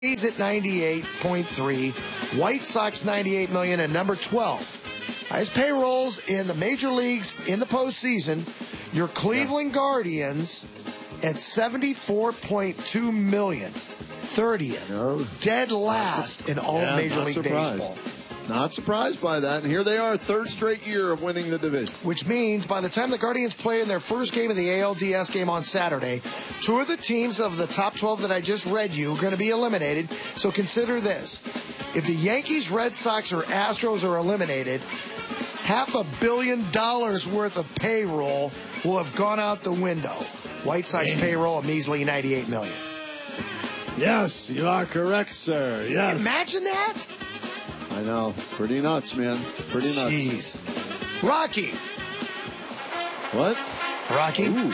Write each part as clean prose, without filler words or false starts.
He's at 98.3, White Sox 98 million, and number 12. Highest payrolls in the major leagues in the postseason. Your Cleveland Guardians at 74.2 million, 30th, dead last in all of Major League Baseball. Not surprised by that. And here they are, third straight year of winning the division. Which means by the time the Guardians play in their first game of the ALDS game on Saturday, two of the teams of the top 12 that I just read you are going to be eliminated. So consider this. If the Yankees, Red Sox, or Astros are eliminated, $500 million worth of payroll will have gone out the window. White Sox payroll, a measly $98 million. Yes, you are correct, sir. Yes. Imagine that. I know. Pretty nuts, man. Pretty nuts. Jeez. Rocky. What? Rocky. Ooh.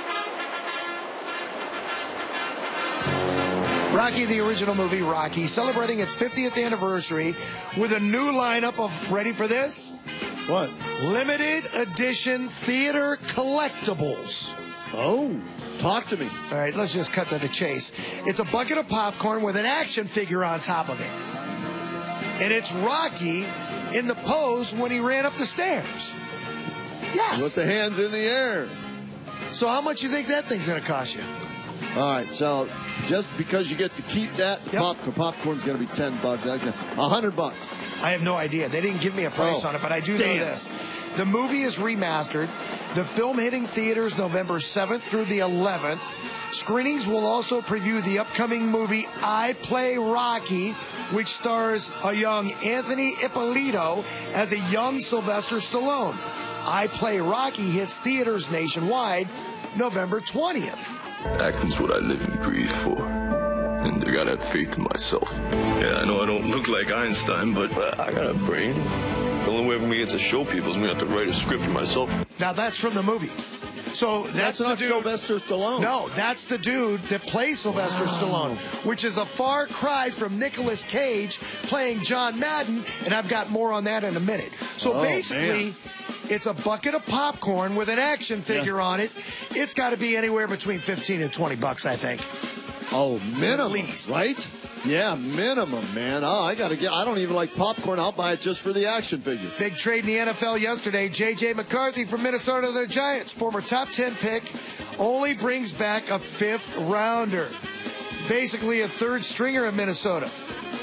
Rocky, the original movie Rocky, celebrating its 50th anniversary with a new lineup of, ready for this? What? Limited edition theater collectibles. Oh, talk to me. All right, let's just cut to the chase. It's a bucket of popcorn with an action figure on top of it. And it's Rocky in the pose when he ran up the stairs. Yes. With the hands in the air. So how much you think that thing's going to cost you? All right, so just because you get to keep that, the popcorn's going to be $10. $100. I have no idea. They didn't give me a price on it, but I do know this. The movie is remastered. The film hitting theaters November 7th through the 11th. Screenings will also preview the upcoming movie I Play Rocky, which stars a young Anthony Ippolito as a young Sylvester Stallone. I Play Rocky hits theaters nationwide November 20th. Acting's what I live and breathe for. And I gotta have faith in myself. Yeah, I know I don't look like Einstein, but I got a brain. The only way for me to get to show people is I'm gonna have to write a script for myself. Now that's from the movie. So that's not the dude. Sylvester Stallone. No, that's the dude that plays Sylvester Stallone, which is a far cry from Nicolas Cage playing John Madden, and I've got more on that in a minute. So basically, it's a bucket of popcorn with an action figure on it. It's got to be anywhere between $15 and $20, I think. Oh, minimum, at least. right? Yeah, minimum, man. Oh, I don't even like popcorn. I'll buy it just for the action figure. Big trade in the NFL yesterday. J.J. McCarthy from Minnesota to the Giants, former top 10 pick, only brings back a 5th rounder. Basically a third stringer in Minnesota.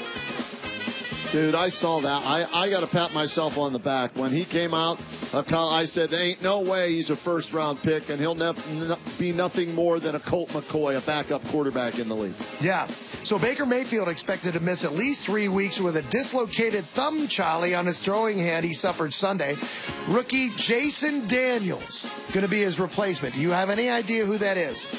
Dude, I saw that. I got to pat myself on the back. When he came out, I said, ain't no way he's a first-round pick, and he'll be nothing more than a Colt McCoy, a backup quarterback in the league. Yeah. So Baker Mayfield expected to miss at least 3 weeks with a dislocated thumb Charlie on his throwing hand he suffered Sunday. Rookie Jason Daniels going to be his replacement. Do you have any idea who that is?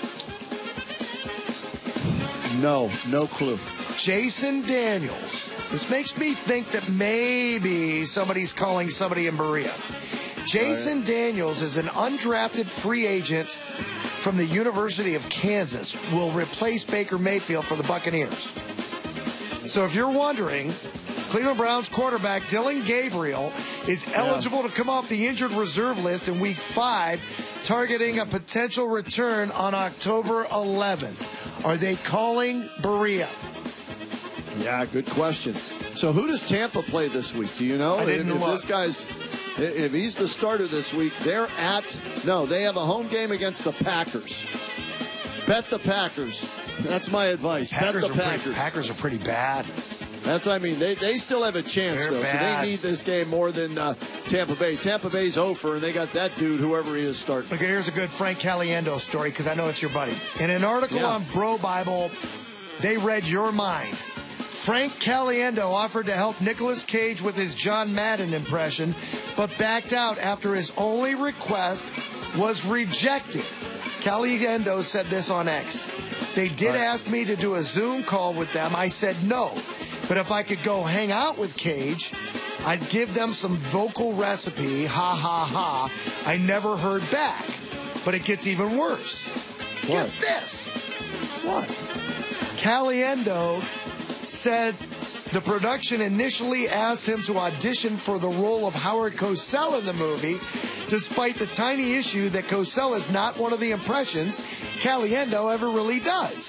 No clue. Jason Daniels. This makes me think that maybe somebody's calling somebody in Berea. Jason Daniels is an undrafted free agent from the University of Kansas, will replace Baker Mayfield for the Buccaneers. So if you're wondering, Cleveland Browns quarterback Dylan Gabriel is eligible to come off the injured reserve list in Week 5, targeting a potential return on October 11th. Are they calling Berea? Yeah, good question. So who does Tampa play this week? Do you know? I didn't look. If he's the starter this week, they have a home game against the Packers. Bet the Packers. That's my advice. Bet the Packers. Packers are pretty bad. They still have a chance, They're though. bad. So they need this game more than Tampa Bay. Tampa Bay's over, and they got that dude, whoever he is, starting. Okay, here's a good Frank Caliendo story, because I know it's your buddy. In an article on Bro Bible, they read your mind. Frank Caliendo offered to help Nicolas Cage with his John Madden impression, but backed out after his only request was rejected. Caliendo said this on X. They did ask me to do a Zoom call with them. I said no. But if I could go hang out with Cage, I'd give them some vocal recipe. Ha, ha, ha. I never heard back. But it gets even worse. What? Get this. What? Caliendo said the production initially asked him to audition for the role of Howard Cosell in the movie, despite the tiny issue that Cosell is not one of the impressions Caliendo ever really does.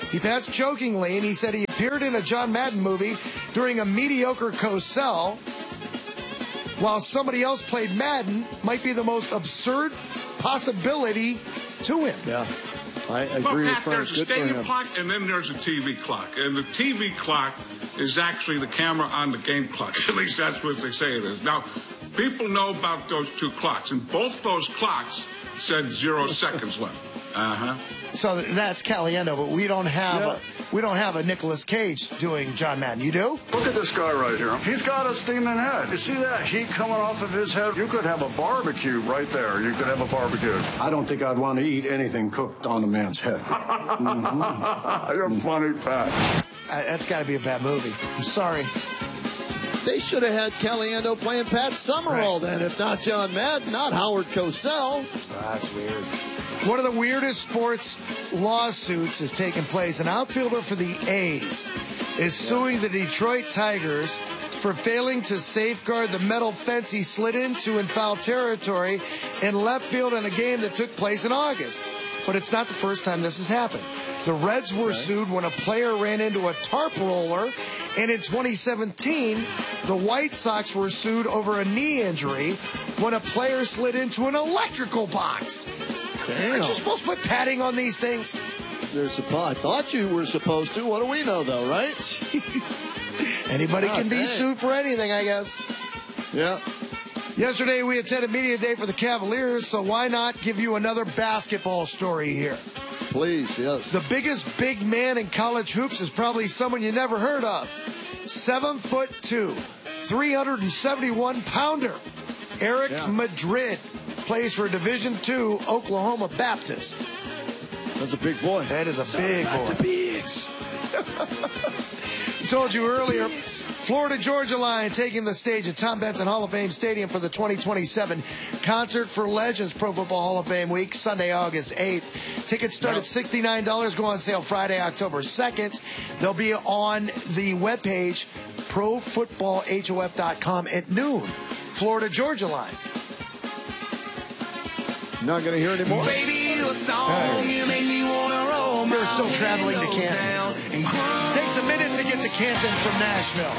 He passed jokingly, and he said he appeared in a John Madden movie during a mediocre Cosell, while somebody else played Madden might be the most absurd possibility to him. Yeah, I agree Well, with Pat, Frank. there's a Good for stadium him. clock, and then there's a TV clock. And the TV clock is actually the camera on the game clock. At least that's what they say it is. Now, people know about those two clocks, and both those clocks said 0 seconds left. So that's Caliendo, but we don't have a Nicolas Cage doing John Madden. You do? Look at this guy right here. He's got a steaming head. You see that heat coming off of his head? You could have a barbecue right there. You could have a barbecue. I don't think I'd want to eat anything cooked on a man's head. You're funny, Pat. That's got to be a bad movie. I'm sorry. They should have had Caliendo playing Pat Summerall then, if not John Madden, not Howard Cosell. That's weird. One of the weirdest sports lawsuits is taking place. An outfielder for the A's is suing the Detroit Tigers for failing to safeguard the metal fence he slid into in foul territory in left field in a game that took place in August. But it's not the first time this has happened. The Reds were sued when a player ran into a tarp roller, and in 2017, the White Sox were sued over a knee injury when a player slid into an electrical box. Damn. Aren't you supposed to put padding on these things? I thought you were supposed to. What do we know, though, right? Jeez. Anybody can be sued for anything, I guess. Yeah. Yesterday, we attended Media Day for the Cavaliers, so why not give you another basketball story here? Please, yes. The biggest big man in college hoops is probably someone you never heard of. 7'2", 371-pounder. Eric Madrid plays for Division II Oklahoma Baptist. That's a big boy. That is a big boy. The bigs. I told you earlier, Florida Georgia Line taking the stage at Tom Benson Hall of Fame Stadium for the 2027 Concert for Legends Pro Football Hall of Fame Week, Sunday, August 8th. Tickets start at $69, go on sale Friday, October 2nd. They'll be on the webpage, profootballhof.com at noon. Florida Georgia Line. Not going to hear anymore. Baby, a song you make me wanna roll. They're still traveling to Canton. Takes a minute to get to Canton from Nashville.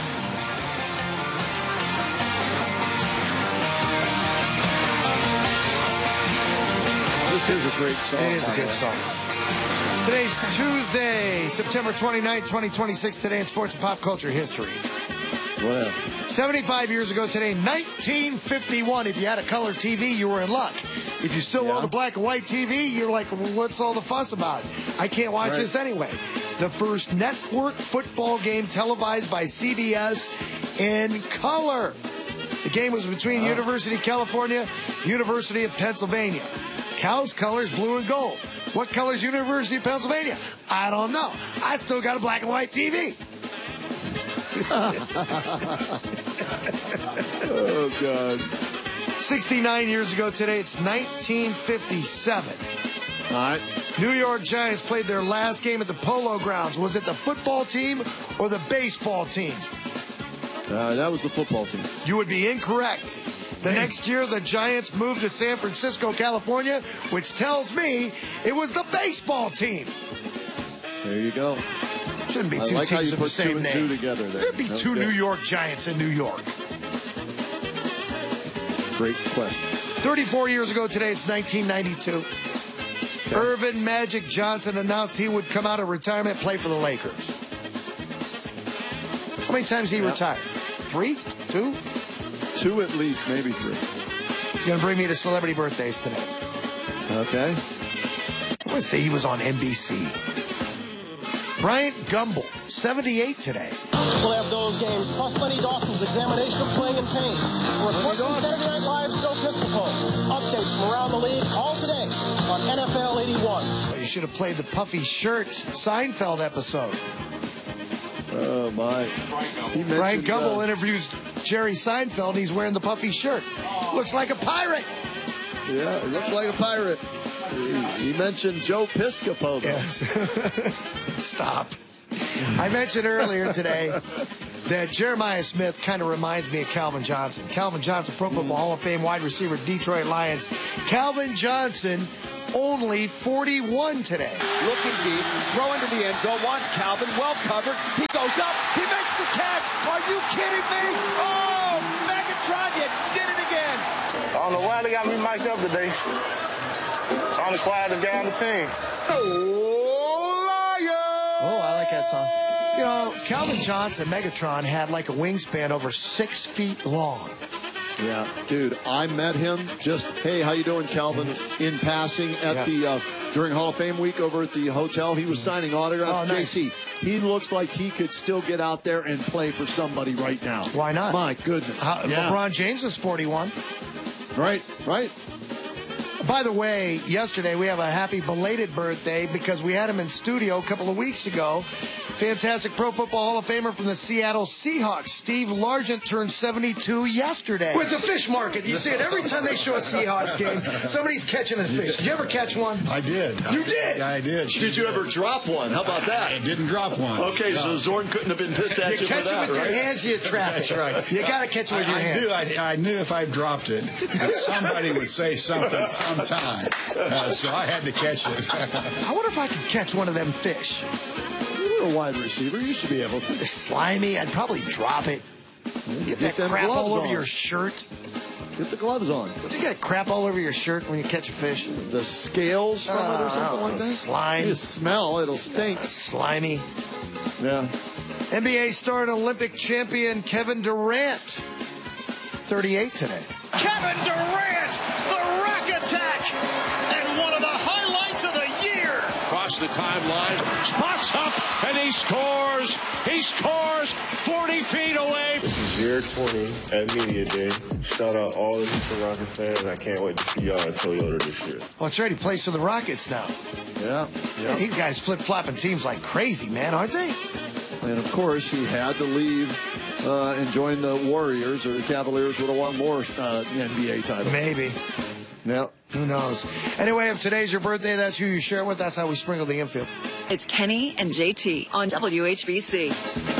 This is a great song. It is a good song. Today's Tuesday, September 29th, 2026. Today in sports and pop culture history. Whatever. 75 years ago today, 1951, if you had a color TV, you were in luck. If you still own a black and white TV, you're like, well, what's all the fuss about? I can't watch this anyway. The first network football game televised by CBS in color. The game was between University of California, University of Pennsylvania. Cal's colors, blue and gold. What color's University of Pennsylvania? I don't know. I still got a black and white TV. Oh, God. 69 years ago today, it's 1957. All right. New York Giants played their last game at the Polo Grounds. Was it the football team or the baseball team? That was the football team. You would be incorrect. The next year, the Giants moved to San Francisco, California, which tells me it was the baseball team. There you go. Shouldn't be I two like how teams you with the put same two and name. two together there. There'd be two New York Giants in New York. Great question. 34 years ago today, it's 1992. Irvin Magic Johnson announced he would come out of retirement and play for the Lakers. How many times did he retire? 3? 2? 2 at least, maybe 3. He's going to bring me to celebrity birthdays today. Okay. I want to say he was on NBC. Bryant Gumbel, 78 today. We'll have those games, plus Lenny Dawson's examination of playing in pain. Reports from Saturday Night Live's Joe Piscopo. Updates from around the league, all today on NFL 81. You should have played the puffy shirt Seinfeld episode. Oh, my. Bryant Gumbel interviews Jerry Seinfeld, and he's wearing the puffy shirt. Looks like a pirate. Yeah, it looks like a pirate. He mentioned Joe Piscopo, though. Yes. Stop. I mentioned earlier today that Jeremiah Smith kind of reminds me of Calvin Johnson. Calvin Johnson, Pro Football Hall of Fame wide receiver, Detroit Lions. Calvin Johnson only 41 today. Looking deep, throw into the end zone, wants Calvin, well covered. He goes up, he makes the catch. Are you kidding me? Oh, Megatron, you did it again. I don't know why they got me mic'd up today. I'm the quietest guy on the team. Oh, I like that song. You know, Calvin Johnson, Megatron, had like a wingspan over 6 feet long. Yeah, dude, I met him just, hey, how you doing, Calvin, in passing at the during Hall of Fame week over at the hotel. He was signing autographs. Oh, nice. JC, he looks like he could still get out there and play for somebody right now. Why not? My goodness. LeBron James is 41. Right. By the way, yesterday we have a happy belated birthday because we had him in studio a couple of weeks ago. Fantastic Pro Football Hall of Famer from the Seattle Seahawks, Steve Largent, turned 72 yesterday. With the fish market. You see it every time they show a Seahawks game. Somebody's catching a fish. Did you ever catch one? I did. You did? Yeah, I did. Did you ever drop one? How about that? I didn't drop one. Okay, so Zorn couldn't have been pissed at you for that, catch it with your hands, you trap it. That's right. You got to catch it with your hands. I knew if I dropped it, that somebody would say something sometime. So I had to catch it. I wonder if I could catch one of them fish. You're a wide receiver. You should be able to. Slimy, I'd probably drop it. Get that crap all over your shirt. Get the gloves on. Would you get crap all over your shirt when you catch a fish? The scales from it or something like that? Slime. You smell, it'll stink. Slimy. Yeah. NBA star and Olympic champion Kevin Durant, 38 today. Kevin Durant, the Rack Attack, and one of the highlights of the year. Across the timeline, spots up, and he scores. He scores 40 feet away. This is year 20 at Media Day. Shout out all the Houston Rockets fans. I can't wait to see y'all at Toyota this year. Well, it's right. He plays for the Rockets now. Yeah. Man, these guys flip-flopping teams like crazy, man, aren't they? And, of course, he had to leave and join the Warriors, or the Cavaliers would have won more NBA titles. Maybe. Yep. Who knows? Anyway, if today's your birthday, that's who you share with. That's how we sprinkle the infield. It's Kenny and JT on WHBC.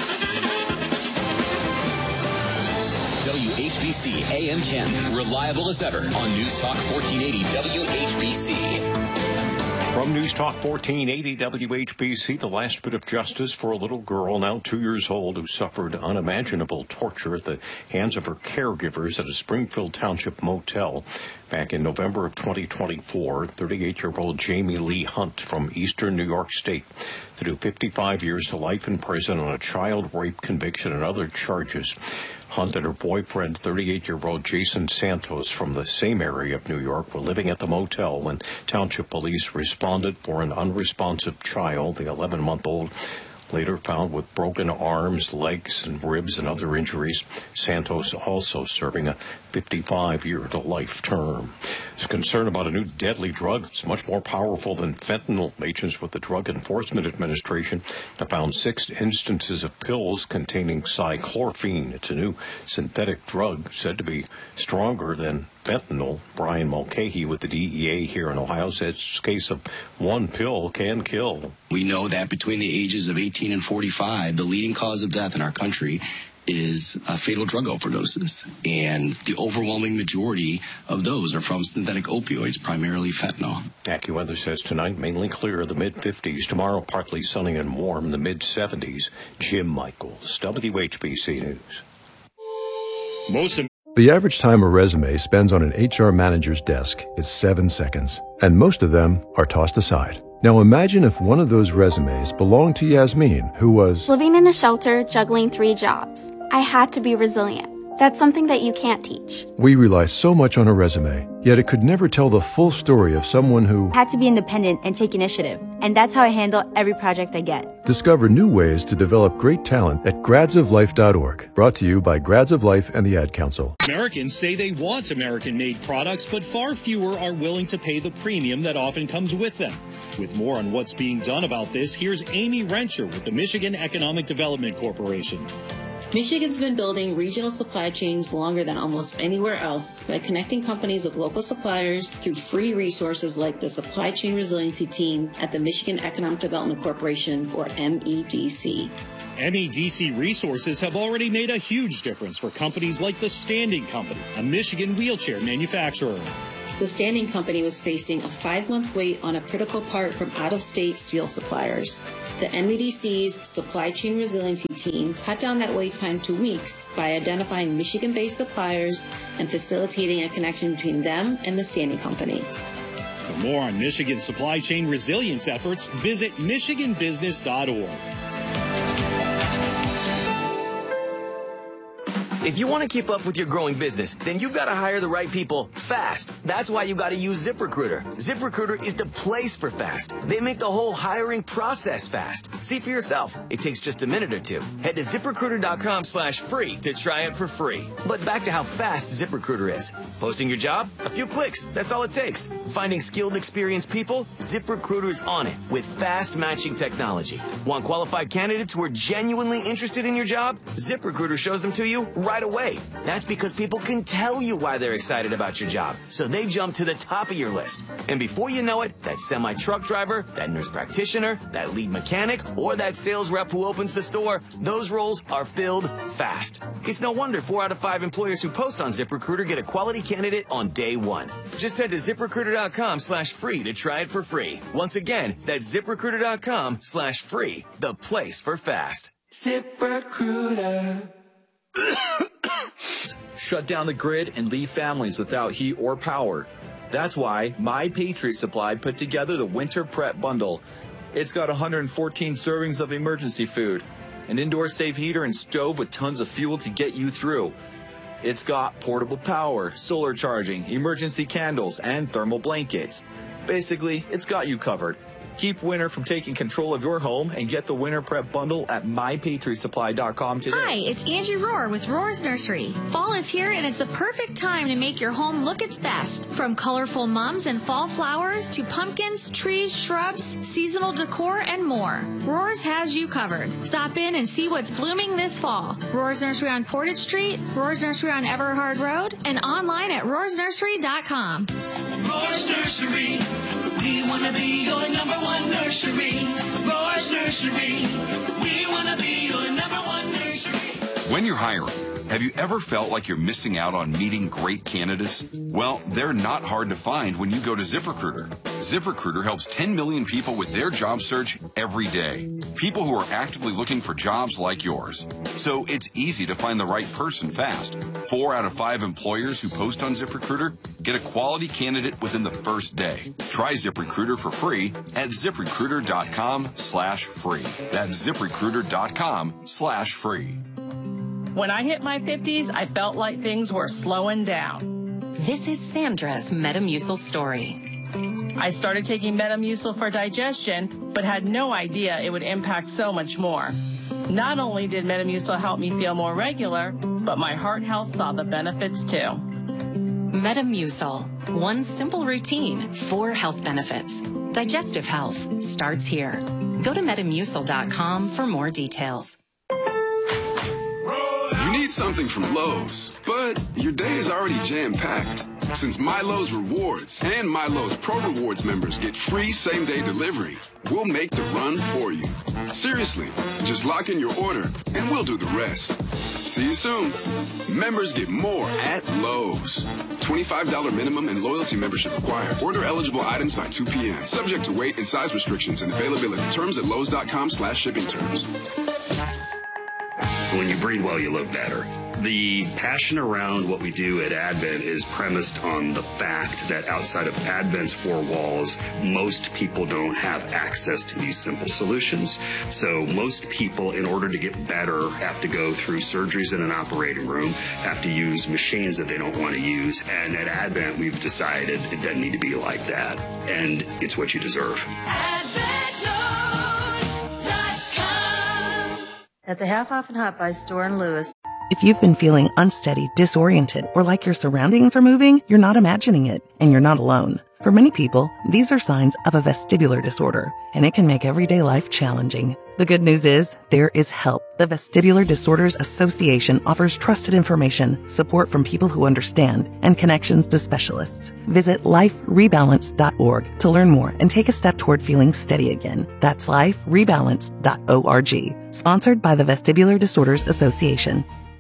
WHBC AM 10, reliable as ever on News Talk 1480 WHBC. From News Talk 1480 WHBC, the last bit of justice for a little girl now 2 years old who suffered unimaginable torture at the hands of her caregivers at a Springfield Township motel. Back in November of 2024, 38-year-old Jamie Lee Hunt from eastern New York State to do 55 years to life in prison on a child rape conviction and other charges. Hunt and her boyfriend, 38-year-old Jason Santos from the same area of New York, were living at the motel when township police responded for an unresponsive child, the 11-month-old, later found with broken arms, legs, and ribs and other injuries. Santos also serving a 55-year-to-life term. Is concerned about a new deadly drug that's much more powerful than fentanyl. Agents with the Drug Enforcement Administration have found 6 instances of pills containing cyclorphine. It's a new synthetic drug said to be stronger than fentanyl. Brian Mulcahy with the DEA here in Ohio says it's a case of one pill can kill. We know that between the ages of 18 and 45, the leading cause of death in our country is fatal drug overdoses. And the overwhelming majority of those are from synthetic opioids, primarily fentanyl. AccuWeather says tonight mainly clear, the mid-50s. Tomorrow partly sunny and warm, the mid-70s. Jim Michaels, WHBC News. The average time a resume spends on an HR manager's desk is 7 seconds, and most of them are tossed aside. Now imagine if one of those resumes belonged to Yasmin, who was living in a shelter, juggling 3 jobs. I had to be resilient. That's something that you can't teach. We rely so much on a resume, yet it could never tell the full story of someone who had to be independent and take initiative. And that's how I handle every project I get. Discover new ways to develop great talent at gradsoflife.org. Brought to you by Grads of Life and the Ad Council. Americans say they want American-made products, but far fewer are willing to pay the premium that often comes with them. With more on what's being done about this, here's Amy Renscher with the Michigan Economic Development Corporation. Michigan's been building regional supply chains longer than almost anywhere else by connecting companies with local suppliers through free resources like the Supply Chain Resiliency Team at the Michigan Economic Development Corporation, or MEDC. MEDC resources have already made a huge difference for companies like the Standing Company, a Michigan wheelchair manufacturer. The Standing Company was facing a 5-month wait on a critical part from out-of-state steel suppliers. The MEDC's supply chain resiliency team cut down that wait time to weeks by identifying Michigan-based suppliers and facilitating a connection between them and the Standing Company. For more on Michigan's supply chain resilience efforts, visit michiganbusiness.org. If you want to keep up with your growing business, then you've got to hire the right people fast. That's why you got to use ZipRecruiter. ZipRecruiter is the place for fast. They make the whole hiring process fast. See for yourself. It takes just a minute or two. Head to ZipRecruiter.com/free to try it for free. But back to how fast ZipRecruiter is. Posting your job? A few clicks. That's all it takes. Finding skilled, experienced people? ZipRecruiter's on it with fast matching technology. Want qualified candidates who are genuinely interested in your job? ZipRecruiter shows them to you right away. That's because people can tell you why they're excited about your job, so they jump to the top of your list. And before you know it, that semi-truck driver, that nurse practitioner, that lead mechanic, or that sales rep who opens the store, those roles are filled fast. It's no wonder 4 out of 5 employers who post on ZipRecruiter get a quality candidate on day one. Just head to ZipRecruiter.com/free to try it for free. Once again, that's ZipRecruiter.com/free, the place for fast. ZipRecruiter. Shut down the grid and leave families without heat or power. That's why My Patriot Supply put together the Winter Prep Bundle. It's got 114 servings of emergency food, an indoor safe heater and stove with tons of fuel to get you through. It's got portable power, solar charging, emergency candles, and thermal blankets. Basically, it's got you covered. Keep winter from taking control of your home and get the Winter Prep Bundle at MyPatriotSupply.com today. Hi, it's Angie Rohr with Rohr's Nursery. Fall is here and it's the perfect time to make your home look its best. From colorful mums and fall flowers to pumpkins, trees, shrubs, seasonal decor, and more. Rohr's has you covered. Stop in and see what's blooming this fall. Rohr's Nursery on Portage Street, Rohr's Nursery on Everhard Road, and online at rohrsnursery.com. Rohr's Nursery. We want to be your number one nursery. Rohr's Nursery. We want to be your number one nursery. When you're hiring, have you ever felt like you're missing out on meeting great candidates? Well, they're not hard to find when you go to ZipRecruiter. ZipRecruiter helps 10 million people with their job search every day. People who are actively looking for jobs like yours. So it's easy to find the right person fast. 4 out of 5 employers who post on ZipRecruiter get a quality candidate within the first day. Try ZipRecruiter for free at ZipRecruiter.com/free. That's ZipRecruiter.com/free. When I hit my 50s, I felt like things were slowing down. This is Sandra's Metamucil story. I started taking Metamucil for digestion, but had no idea it would impact so much more. Not only did Metamucil help me feel more regular, but my heart health saw the benefits too. Metamucil. One simple routine, 4 health benefits. Digestive health starts here. Go to Metamucil.com for more details. You need something from Lowe's, but your day is already jam-packed. Since MyLowe's Rewards and MyLowe's Pro Rewards members get free same-day delivery, we'll make the run for you. Seriously, just lock in your order and we'll do the rest. See you soon. Members get more at Lowe's. $25 minimum and loyalty membership required. Order eligible items by 2 p.m. Subject to weight and size restrictions and availability. Terms at Lowe's.com/shipping terms. When you breathe well, you live better. The passion around what we do at Advent is premised on the fact that outside of Advent's 4 walls, most people don't have access to these simple solutions. So most people, in order to get better, have to go through surgeries in an operating room, have to use machines that they don't want to use. And at Advent, we've decided it doesn't need to be like that. And it's what you deserve. At the Half Off and Hot Buy store in Lewis. If you've been feeling unsteady, disoriented, or like your surroundings are moving, you're not imagining it, and you're not alone. For many people, these are signs of a vestibular disorder, and it can make everyday life challenging. The good news is, there is help. The Vestibular Disorders Association offers trusted information, support from people who understand, and connections to specialists. Visit liferebalance.org to learn more and take a step toward feeling steady again. That's liferebalance.org. Sponsored by the Vestibular Disorders Association.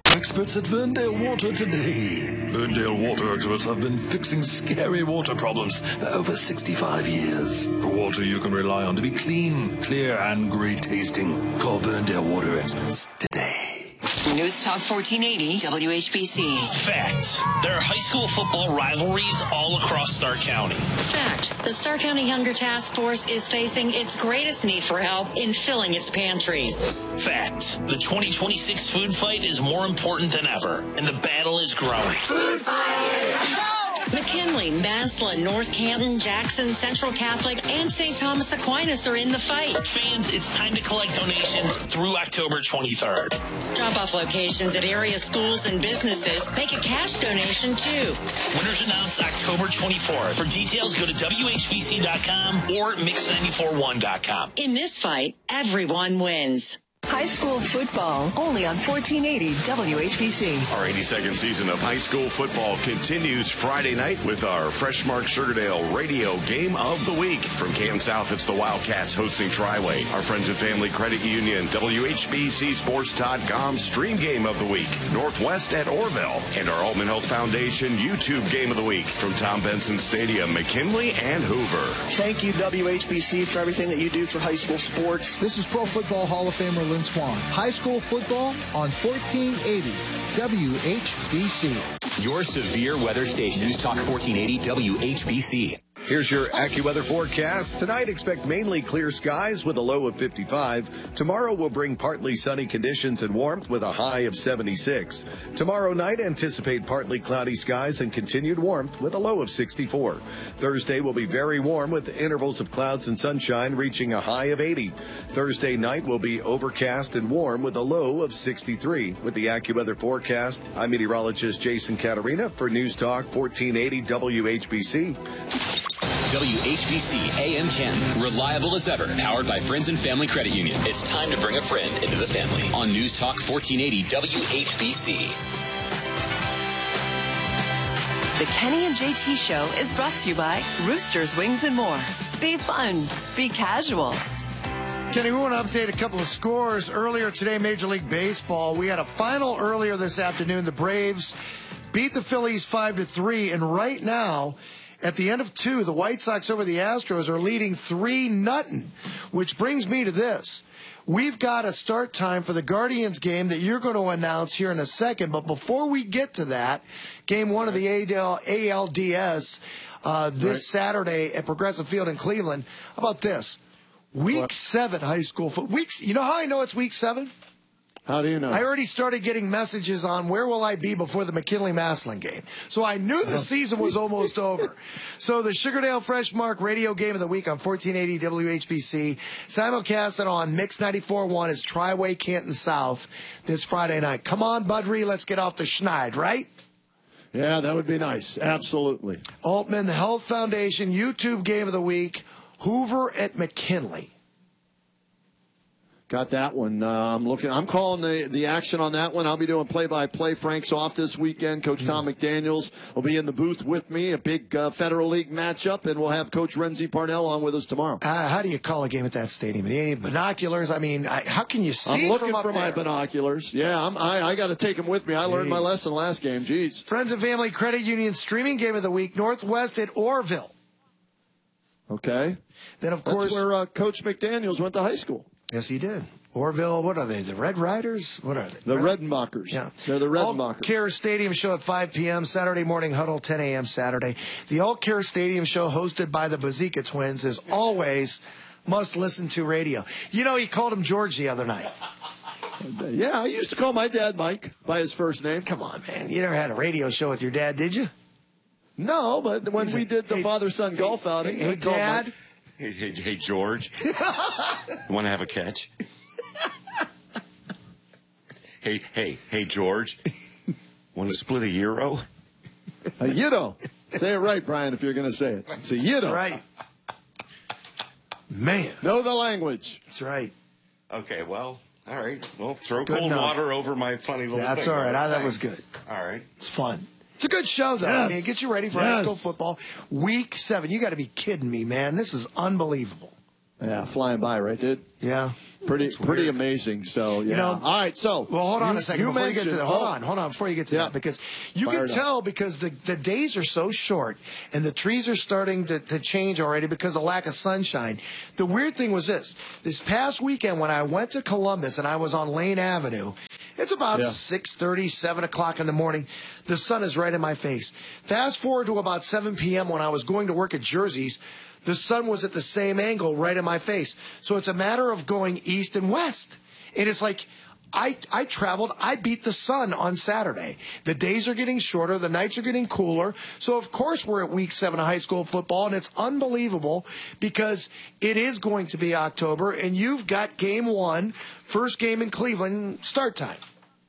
Experts at Ferndale Water today. Ferndale Water experts have been fixing scary water problems for over 65 years. For water you can rely on to be clean, clear, and great tasting. Call Ferndale Water experts today. News Talk 1480 WHBC. Fact. There are high school football rivalries all across Stark County. Fact. The Stark County Hunger Task Force is facing its greatest need for help in filling its pantries. Fact. The 2026 food fight is more important than ever, and the battle is growing. Food fight! McKinley, Maslin, North Canton, Jackson, Central Catholic, and St. Thomas Aquinas are in the fight. Fans, it's time to collect donations through October 23rd. Drop-off locations at area schools and businesses. Make a cash donation, too. Winners announced October 24th. For details, go to WHBC.com or Mix941.com. In this fight, everyone wins. High school football, only on 1480 WHBC. Our 82nd season of high school football continues Friday night with our Freshmark Sugardale radio game of the week. From Canton South, it's the Wildcats hosting Triway. Our Friends and Family Credit Union, WHBCSports.com stream game of the week. Northwest at Orville. And our Altman Health Foundation YouTube game of the week from Tom Benson Stadium, McKinley and Hoover. Thank you, WHBC, for everything that you do for high school sports. This is Pro Football Hall of Famer Lynn Swan. High school football on 1480 WHBC. Your severe weather station. News Talk 1480 WHBC. Here's your AccuWeather forecast. Tonight, expect mainly clear skies with a low of 55. Tomorrow will bring partly sunny conditions and warmth with a high of 76. Tomorrow night, anticipate partly cloudy skies and continued warmth with a low of 64. Thursday will be very warm with intervals of clouds and sunshine reaching a high of 80. Thursday night will be overcast and warm with a low of 63. With the AccuWeather forecast, I'm meteorologist Jason Catarina for News Talk 1480 WHBC. WHBC AM 10. Reliable as ever. Powered by Friends and Family Credit Union. It's time to bring a friend into the family. On News Talk 1480 WHBC. The Kenny and JT Show is brought to you by Roosters, Wings, and More. Be fun. Be casual. Kenny, we want to update a couple of scores. Earlier today, Major League Baseball, we had a final earlier this afternoon. The Braves beat the Phillies 5-3, and right now, at the end of 2, the White Sox over the Astros are leading 3-0, which brings me to this. We've got a start time for the Guardians game that you're going to announce here in a second. But before we get to that, game 1 of the ALDS this Saturday at Progressive Field in Cleveland. How about this? Week 7 high school football. You know how I know it's week 7? How do you know? I already started getting messages on where will I be before the McKinley-Maslin game. So I knew the season was almost over. So the Sugardale Freshmark radio game of the week on 1480 WHBC. Simulcasted on Mix 94.1 is Triway Canton South this Friday night. Come on, Budry, let's get off the schneid, right? Yeah, that would be nice. Absolutely. Altman Health Foundation YouTube game of the week. Hoover at McKinley. Got that one. I'm calling the action on that one. I'll be doing play-by-play. Frank's off this weekend. Coach Tom McDaniels will be in the booth with me. A big Federal League matchup, and we'll have Coach Renzi Parnell on with us tomorrow. How do you call a game at that stadium? Any binoculars? I mean, how can you see? I'm looking from for my binoculars. Yeah, I got to take them with me. I learned my lesson last game. Jeez. Friends and Family Credit Union streaming game of the week. Northwest at Orville. Okay. Then of course, that's where Coach McDaniels went to high school. Yes, he did. Orville, what are they? The Red Riders? What are they? The Redenbachers. Yeah. They're the Redenbachers. Alt-Care Stadium Show at 5 p.m. Saturday morning huddle, 10 a.m. Saturday. The Alt-Care Stadium Show hosted by the Bazika Twins is always must listen to radio. You know, he called him George the other night. Yeah, I used to call my dad Mike by his first name. Come on, man. You never had a radio show with your dad, did you? No, but when we did the father-son golf outing. Hey, Dad. Hey, George. You want to have a catch? Hey, George. Want to split a euro? A euro. Say it right, Brian, if you're going to say it. It's a euro. That's right. Man. Know the language. That's right. Okay, well, all right. Well, throw Good cold enough. water over my funny little That's thing. all right. That Thanks. was good. All right. It's fun. It's a good show, though. Yes. I mean, it gets you ready for high school football. Week 7. You got to be kidding me, man. This is unbelievable. Yeah, flying by, right, dude? Yeah. Pretty amazing. So, yeah. All right, so. Well, hold on a second before you get to that. Hold on before you get to that, because you can tell because the days are so short and the trees are starting to change already because of lack of sunshine. The weird thing was this past weekend when I went to Columbus and I was on Lane Avenue, it's about 6:30, 7 o'clock in the morning. The sun is right in my face. Fast forward to about 7 p.m. when I was going to work at Jersey's, the sun was at the same angle right in my face. So it's a matter of going east and west. And it's like I traveled. I beat the sun on Saturday. The days are getting shorter. The nights are getting cooler. So, of course, we're at week 7 of high school football, and it's unbelievable because it is going to be October, and you've got game 1, first game in Cleveland, start time.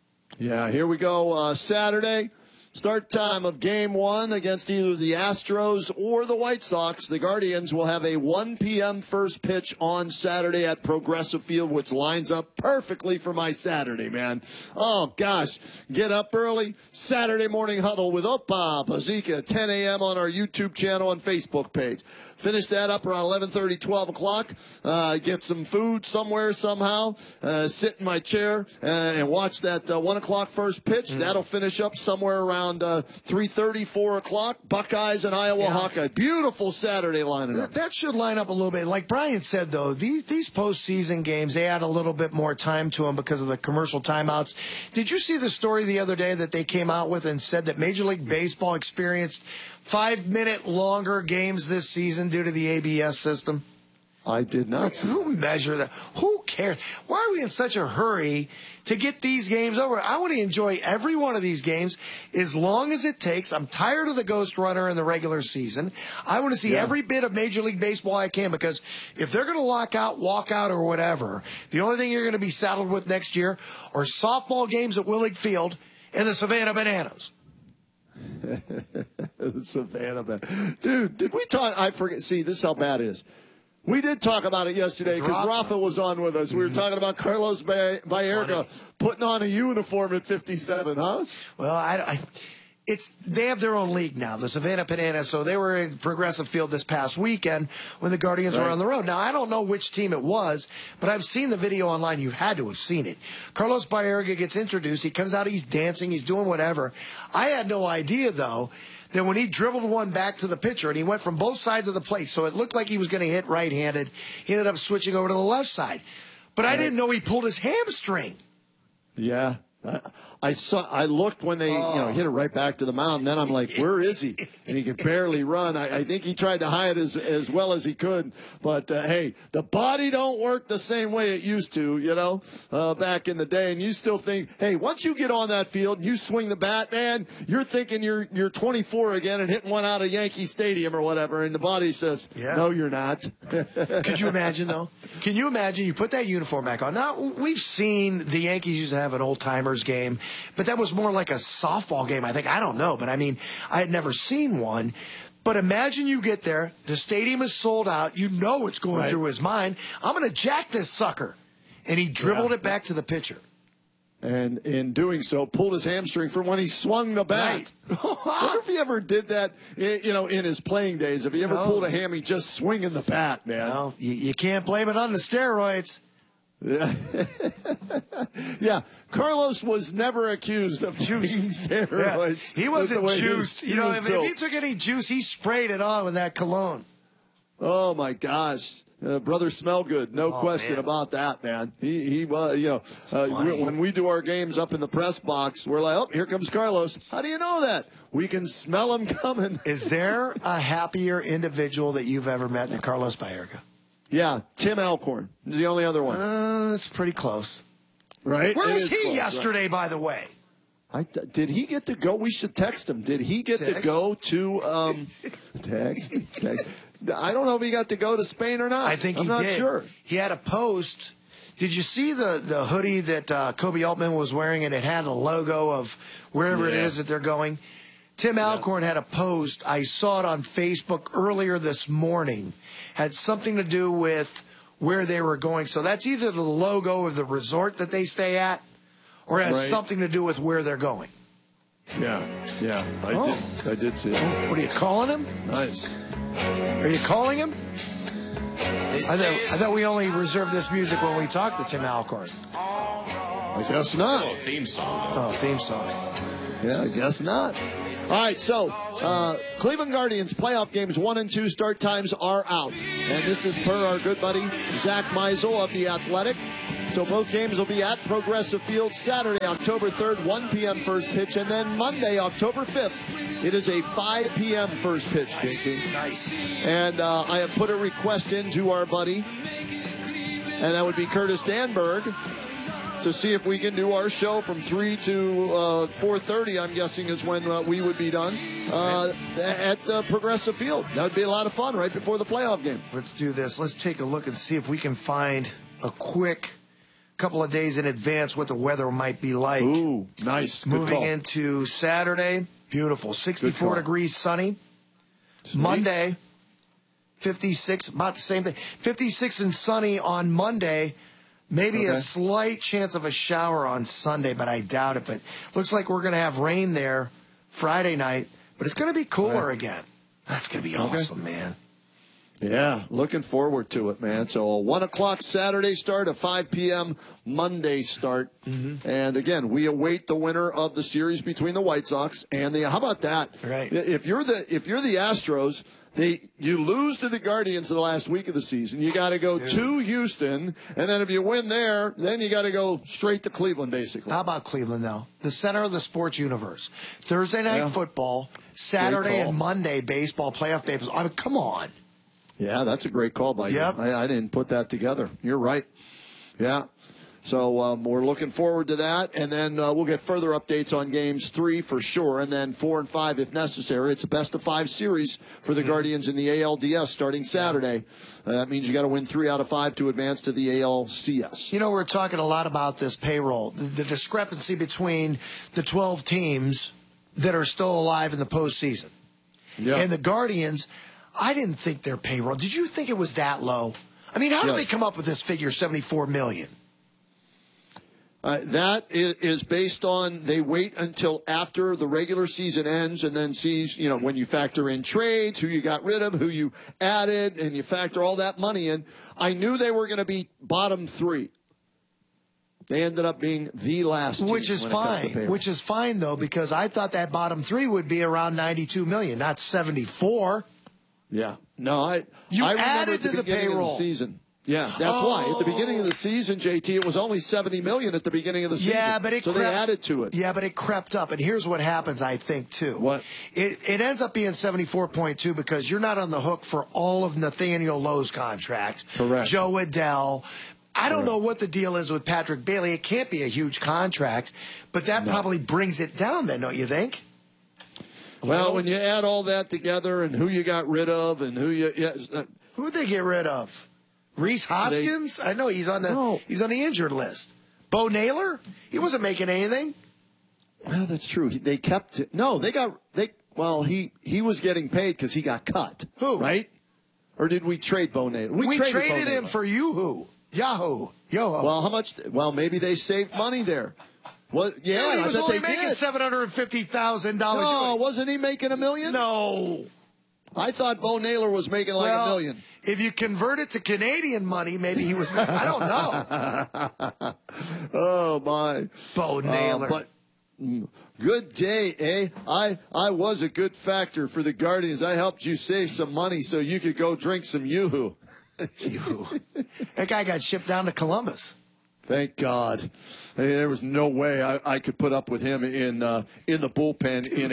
Yeah, here we go. Saturday. Start time of game 1 against either the Astros or the White Sox. The Guardians will have a 1 p.m. first pitch on Saturday at Progressive Field, which lines up perfectly for my Saturday, man. Oh, gosh. Get up early. Saturday morning huddle with Opa Bazika, 10 a.m. on our YouTube channel and Facebook page. Finish that up around 11:30, 12 o'clock. Get some food somewhere, somehow. Sit in my chair and watch that 1 o'clock first pitch. That'll finish up somewhere around 3:30, 4 o'clock. Buckeyes and Iowa Hawkeye. Beautiful Saturday lineup. That should line up a little bit. Like Brian said, though, these postseason games, they add a little bit more time to them because of the commercial timeouts. Did you see the story the other day that they came out with and said that Major League Baseball experienced 5-minute longer games this season due to the ABS system? I did not. Who measured that? Who cares? Why are we in such a hurry to get these games over? I want to enjoy every one of these games as long as it takes. I'm tired of the ghost runner in the regular season. I want to see every bit of Major League Baseball I can, because if they're going to lock out, walk out, or whatever, the only thing you're going to be saddled with next year are softball games at Willig Field and the Savannah Bananas. The Savannah Bananas. Dude, did we talk? I forget. See, this is how bad it is. We did talk about it yesterday because Rafa was on with us. We were talking about Carlos Baerga putting on a uniform at 57, huh? Well, they have their own league now, the Savannah Bananas. So they were in Progressive Field this past weekend when the Guardians were on the road. Now, I don't know which team it was, but I've seen the video online. You had to have seen it. Carlos Baerga gets introduced. He comes out. He's dancing. He's doing whatever. I had no idea, though, that when he dribbled one back to the pitcher and he went from both sides of the plate, so it looked like he was going to hit right-handed, he ended up switching over to the left side. But I didn't know he pulled his hamstring. Yeah. I looked when they hit it right back to the mound, and then I'm like, where is he? And he could barely run. I think he tried to hide as well as he could. But, hey, the body don't work the same way it used to, back in the day. And you still think, hey, once you get on that field and you swing the bat, man, you're thinking you're 24 again and hitting one out of Yankee Stadium or whatever. And the body says, no, you're not. Could you imagine, though? Can you imagine you put that uniform back on? Now, we've seen the Yankees used to have an old-timers game, but that was more like a softball game, I think. I don't know, but I mean, I had never seen one. But imagine you get there, the stadium is sold out, you know what's going through his mind. I'm going to jack this sucker. And he dribbled it back to the pitcher. And in doing so, pulled his hamstring from when he swung the bat. I wonder if he ever did that, in his playing days. If he ever pulled a hammy just swinging the bat, man. No, you can't blame it on the steroids. Yeah. Yeah. Carlos was never accused of using steroids. Yeah. He wasn't juiced. If he took any juice, he sprayed it on with that cologne. Oh, my gosh. Brother Smellgood, no question about that, man. He was, when we do our games up in the press box, we're like, oh, here comes Carlos. How do you know that? We can smell him coming. Is there a happier individual that you've ever met than Carlos Baerga? Yeah, Tim Alcorn is the only other one. It's pretty close. Right? Where was he yesterday, by the way? Did he get to go? We should text him. Did he get to go to text? I don't know if he got to go to Spain or not. I think he did. I'm not sure. He had a post. Did you see the hoodie that Kobe Altman was wearing, and it had a logo of wherever it is that they're going? Tim Alcorn had a post. I saw it on Facebook earlier this morning. Had something to do with where they were going. So that's either the logo of the resort that they stay at or has something to do with where they're going. Yeah. I did see it. What are you calling him? Nice. Are you calling him? I thought we only reserved this music when we talked to Tim Alcorn. I guess not. Oh, theme song. Oh, theme song. Yeah, I guess not. All right, so Cleveland Guardians playoff games 1 and 2 start times are out. And this is per our good buddy Zach Meisel of The Athletic. So both games will be at Progressive Field Saturday, October 3rd, 1 p.m. first pitch. And then Monday, October 5th, it is a 5 p.m. first pitch, JT. Nice. And I have put a request into our buddy, and that would be Curtis Danberg, to see if we can do our show from 3 to 4:30, I'm guessing is when we would be done, at Progressive Field. That would be a lot of fun right before the playoff game. Let's do this. Let's take a look and see if we can find a quick couple of days in advance what the weather might be like. Ooh, nice. Good Moving call. into Saturday, beautiful. 64 degrees sunny. Sweet. Monday, 56, about the same thing. 56 and sunny on Monday. Maybe a slight chance of a shower on Sunday, but I doubt it. But looks like we're going to have rain there Friday night, but it's going to be cooler again. That's going to be awesome, man. Yeah, looking forward to it, man. So a 1 o'clock Saturday start, a 5 p.m. Monday start. Mm-hmm. And again, we await the winner of the series between the White Sox and the. How about that? Right. If you're the Astros, you lose to the Guardians in the last week of the season. You got to go to Houston, and then if you win there, then you got to go straight to Cleveland, basically. How about Cleveland, though? The center of the sports universe. Thursday night football, Saturday and Monday baseball, playoff baseball. I mean, come on. Yeah, that's a great call by you. I didn't put that together. You're right. Yeah. So we're looking forward to that, and then we'll get further updates on games 3 for sure, and then 4 and 5 if necessary. It's a best-of-5 series for the Guardians in the ALDS starting Saturday. That means you got to win 3 out of 5 to advance to the ALCS. You know, we're talking a lot about this payroll, the discrepancy between the 12 teams that are still alive in the postseason and the Guardians. I didn't think their payroll. Did you think it was that low? I mean, how did they come up with this figure, $74 million? That is based on they wait until after the regular season ends and then sees, when you factor in trades, who you got rid of, who you added, and you factor all that money in. I knew they were going to be bottom 3. They ended up being the last team. Which is fine. Which is fine, though, because I thought that bottom 3 would be around $92 million, not $74. Yeah. No, I added to the payroll. Of the season. Yeah, that's why. At the beginning of the season, JT, it was only $70 million at the beginning of the season. Yeah, but they added to it. Yeah, but it crept up. And here's what happens, I think, too. What? It ends up being 74.2 because you're not on the hook for all of Nathaniel Lowe's contract. Correct. Joe Adell. I don't know what the deal is with Patrick Bailey. It can't be a huge contract, but that probably brings it down then, don't you think? Well, when you add all that together and who you got rid of and who you who'd they get rid of? Reese Hoskins? I know he's on the injured list. Bo Naylor? He wasn't making anything. Well, that's true. They kept it. No, he was getting paid because he got cut. Who? Right? Or did we trade Bo Naylor? We traded him for Yahoo. Yoho. Well, how much? Well, maybe they saved money there. Well, yeah, he was only making $750,000. No, wasn't he making $1 million? No. I thought Bo Naylor was making $1 million. If you convert it to Canadian money, maybe he was. I don't know. Oh my, Bo Naylor. But good day, eh? I was a good factor for the Guardians. I helped you save some money so you could go drink some Yoo-hoo. Yoo-hoo. That guy got shipped down to Columbus. Thank God. There was no way I could put up with him in the bullpen in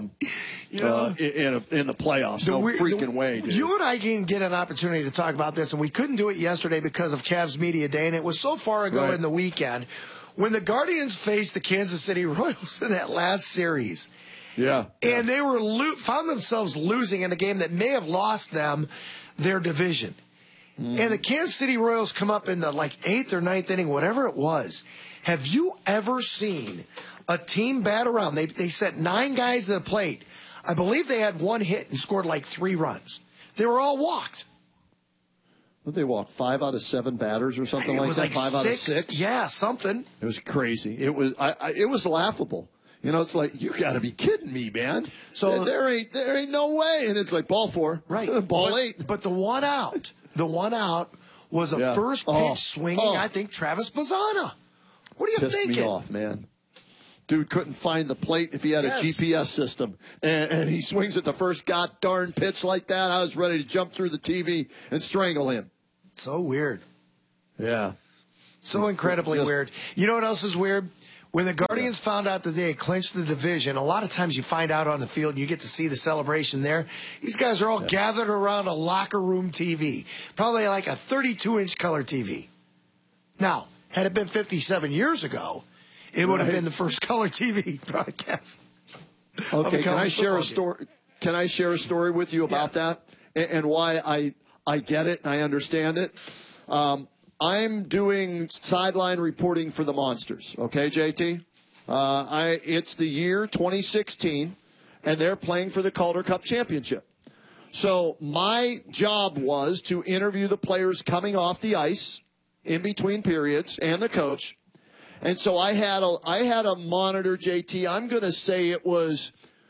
the playoffs. No freaking way, dude. You and I can get an opportunity to talk about this, and we couldn't do it yesterday because of Cavs Media Day, and it was so far ago in the weekend when the Guardians faced the Kansas City Royals in that last series. Yeah. And they were found themselves losing in a game that may have lost them their division. And the Kansas City Royals come up in the 8th or 9th inning, whatever it was. Have you ever seen a team bat around? They set 9 guys at the plate. I believe they had 1 hit and scored 3 runs. They were all walked. What they walked 5 out of 7 batters or something like that. 5 out of 6. Yeah, something. It was crazy. It was laughable. It's like, you got to be kidding me, man. So there ain't no way. And it's like ball 4, right? Ball 8. But the one out the one out was a first pitch swinging, I think, Travis Bazzana. What are you Pissed thinking? Me off, man. Dude couldn't find the plate if he had a GPS system. And he swings at the first darn pitch like that. I was ready to jump through the TV and strangle him. So weird. Yeah. So incredibly weird. You know what else is weird? When the Guardians found out that they had clinched the division, a lot of times you find out on the field and you get to see the celebration there. These guys are all gathered around a locker room TV, probably like a 32-inch color TV. Now, had it been 57 years ago, it would have been the first color TV broadcast. Okay, can I share a story? Can I share a story with you about that and why I get it and I understand it? I'm doing sideline reporting for the Monsters. Okay, JT. It's the year 2016, and they're playing for the Calder Cup championship. So my job was to interview the players coming off the ice in between periods and the coach. And so I had a monitor, JT. I'm going to say it was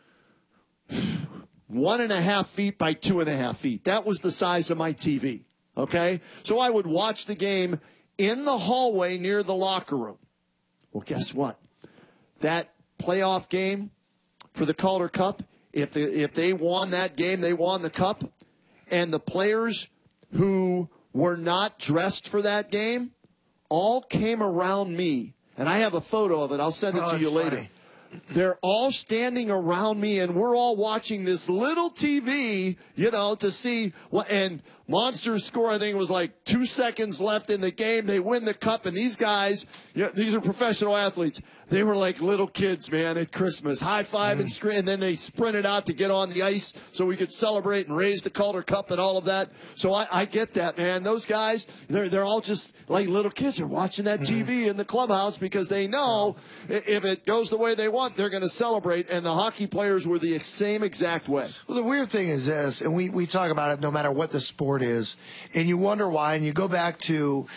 1.5 feet by 2.5 feet. That was the size of my TV. Okay? So I would watch the game in the hallway near the locker room. Well, guess what? That playoff game for the Calder Cup, if they won that game, they won the cup. And the players who were not dressed for that game all came around me. And I have a photo of it. I'll send it to you later. Funny. They're all standing around me, and we're all watching this little TV, to see what. And Monsters score, I think it was like 2 seconds left in the game. They win the cup, and these guys, these are professional athletes. They were like little kids, man, at Christmas. High five and scream, and then they sprinted out to get on the ice so we could celebrate and raise the Calder Cup and all of that. So I get that, man. Those guys, they're all just like little kids. They're watching that TV in the clubhouse because they know if it goes the way they want, they're going to celebrate. And the hockey players were the same exact way. Well, the weird thing is this, and we talk about it no matter what the sport is, and you wonder why, and you go back to,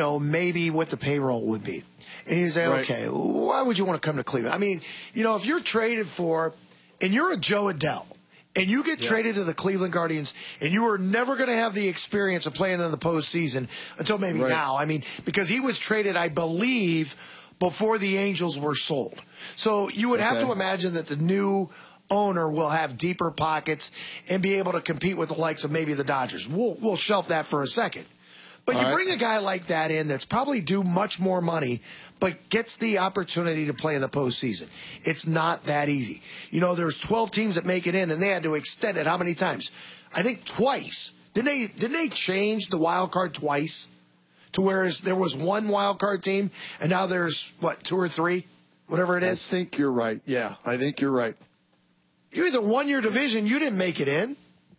maybe what the payroll would be. And you say, okay, why would you want to come to Cleveland? I mean, if you're traded for, and you're a Joe Adell, and you get traded to the Cleveland Guardians, and you are never going to have the experience of playing in the postseason until maybe now. I mean, because he was traded, I believe, before the Angels were sold. So you would have to imagine that the new owner will have deeper pockets and be able to compete with the likes of maybe the Dodgers. We'll shelf that for a second. But you bring a guy like that in that's probably due much more money, but gets the opportunity to play in the postseason. It's not that easy. There's 12 teams that make it in, and they had to extend it how many times? I think twice. Didn't they change the wild card twice? To whereas there was one wild card team, and now there's, 2 or 3? Whatever it is. I think you're right. Yeah, I think you're right. You either won your division, you didn't make it in.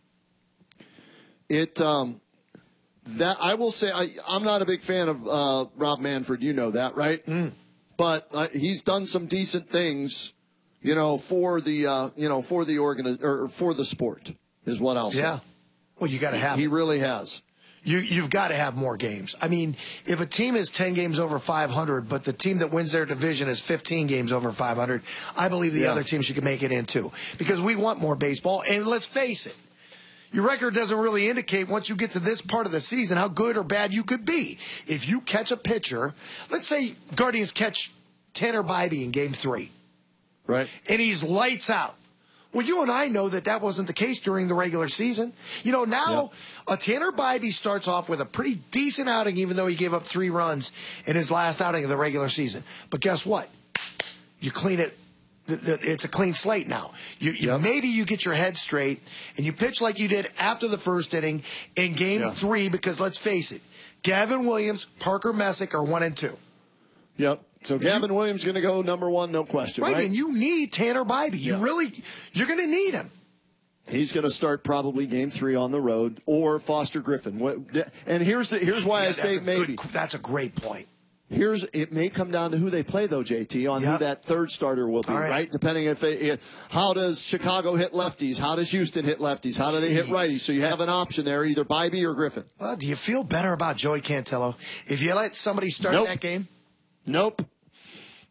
That I will say, I'm not a big fan of Rob Manfred. You know that, right? But he's done some decent things, for the for the sport is what I'll say. Yeah. Well, you got to have. He really has. You've got to have more games. I mean, if a team is 10 games over 500, but the team that wins their division is 15 games over 500, I believe the other team should make it in too, because we want more baseball. And let's face it. Your record doesn't really indicate, once you get to this part of the season, how good or bad you could be. If you catch a pitcher, let's say Guardians catch Tanner Bibee in Game 3. Right. And he's lights out. Well, you and I know that wasn't the case during the regular season. Now a Tanner Bibee starts off with a pretty decent outing, even though he gave up 3 runs in his last outing of the regular season. But guess what? You clean it. It's a clean slate now. Maybe you get your head straight and you pitch like you did after the first inning in Game 3, because let's face it, Gavin Williams, Parker Messick are 1 and 2. Yep. So Gavin Williams going to go number 1, no question. Right, and you need Tanner Bibee. You're going to need him. He's going to start probably Game 3 on the road, or Foster Griffin. And here's why I say maybe. That's a great point. It may come down to who they play, though, JT, on who that third starter will be, right? Depending how does Chicago hit lefties? How does Houston hit lefties? How do they hit righties? So you have an option there, either Bibee or Griffin. Well, do you feel better about Joey Cantillo if you let somebody start that game? Nope.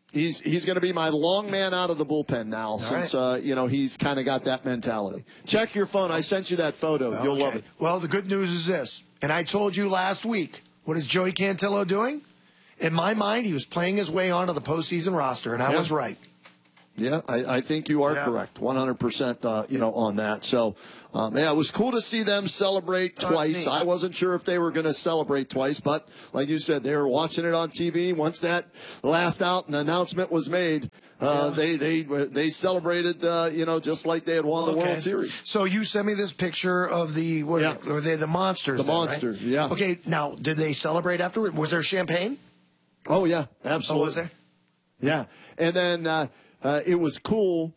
He's going to be my long man out of the bullpen now, since he's kind of got that mentality. Check your phone. I sent you that photo. You'll love it. Well, the good news is this, and I told you last week, what is Joey Cantillo doing? In my mind, he was playing his way onto the postseason roster, and I was right. Yeah, I think you are correct, 100%. On that. So, it was cool to see them celebrate twice. I wasn't sure if they were going to celebrate twice, but like you said, they were watching it on TV. Once that last out and announcement was made, they celebrated, just like they had won the World Series. So you sent me this picture of the were they the Monsters? The Monsters, right? Yeah. Okay, now did they celebrate afterward? Was there champagne? Oh yeah, absolutely. Oh, was there? Yeah, and then. It was cool.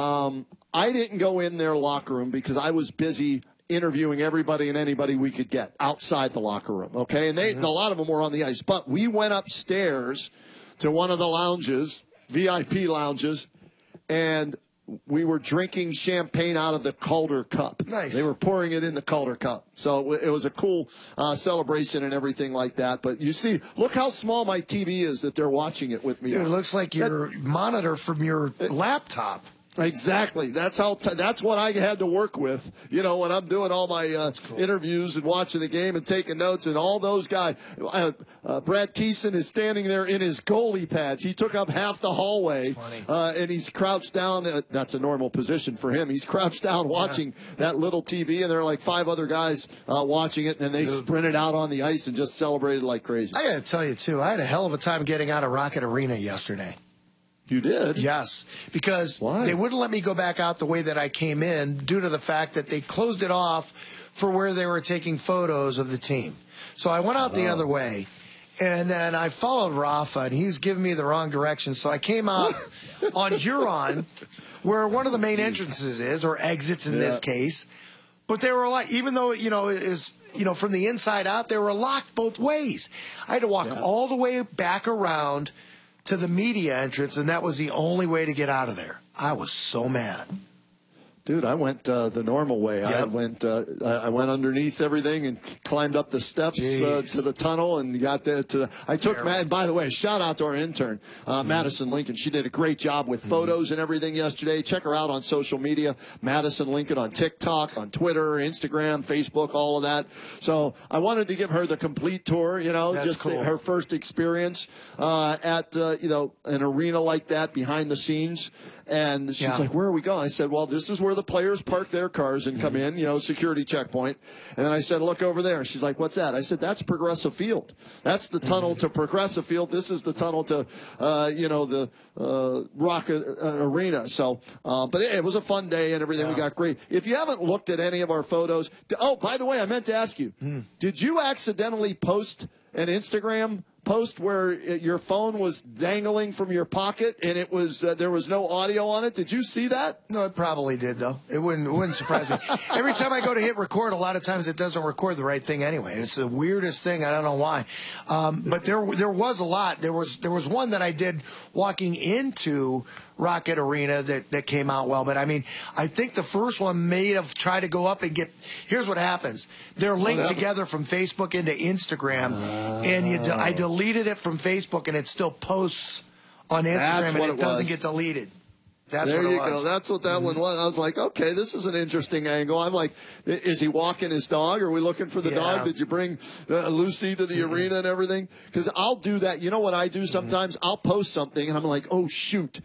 I didn't go in their locker room because I was busy interviewing everybody and anybody we could get outside the locker room. Okay, and a lot of them were on the ice. But we went upstairs to one of the lounges, VIP lounges, and we were drinking champagne out of the Calder Cup. Nice. They were pouring it in the Calder Cup. So it was a cool celebration and everything like that. But you see, look how small my TV is that they're watching it with me. Dude, it looks like your monitor from your laptop. Exactly. That's what I had to work with, when I'm doing all my interviews and watching the game and taking notes. And all those guys, Brad Thiessen is standing there in his goalie pads. He took up half the hallway, and he's crouched down. That's a normal position for him. He's crouched down watching that little TV, and there are like 5 other guys watching it, and then they sprinted out on the ice and just celebrated like crazy. I got to tell you, too, I had a hell of a time getting out of Rocket Arena yesterday. You did? Yes, because they wouldn't let me go back out the way that I came in due to the fact that they closed it off for where they were taking photos of the team. So I went out the other way, and then I followed Rafa, and he's giving me the wrong direction. So I came out on Huron, where one of the main entrances is, or exits in this case. But they were like, even though, from the inside out, they were locked both ways. I had to walk all the way back around to the media entrance, and that was the only way to get out of there. I was so mad. Dude, I went the normal way. Yep. I went underneath everything and climbed up the steps to the tunnel and got there I took Matt. And by the way, shout out to our intern, Madison Lincoln. She did a great job with photos and everything yesterday. Check her out on social media, Madison Lincoln on TikTok, on Twitter, Instagram, Facebook, all of that. So I wanted to give her the complete tour. That's cool. Her first experience at an arena like that, behind the scenes. And she's like, where are we going? I said, well, this is where the players park their cars and come in, security checkpoint. And then I said, look over there. She's like, what's that? I said, that's Progressive Field. That's the tunnel to Progressive Field. This is the tunnel to, the Rocket Arena. So, but it was a fun day and everything. We got great. If you haven't looked at any of our photos, by the way, I meant to ask you, did you accidentally post an Instagram post where your phone was dangling from your pocket and it was there was no audio on it? Did you see that? No, it probably did, though. It wouldn't surprise me. Every time I go to hit record, a lot of times it doesn't record the right thing anyway. It's the weirdest thing. I don't know why. But there was a lot. There was one that I did walking into Rocket Arena that came out well. But, I mean, I think the first one may have tried to go up and get – here's what happens. They're linked together from Facebook into Instagram, and I deleted it from Facebook, and it still posts on Instagram, and it doesn't get deleted. That's there what it you was. go. That's what that one was. I was like, okay, this is an interesting angle. I'm like, is he walking his dog? Are we looking for the dog? Did you bring Lucy to the arena and everything? Because I'll do that. You know what I do sometimes? I'll post something, and I'm like, oh, shoot.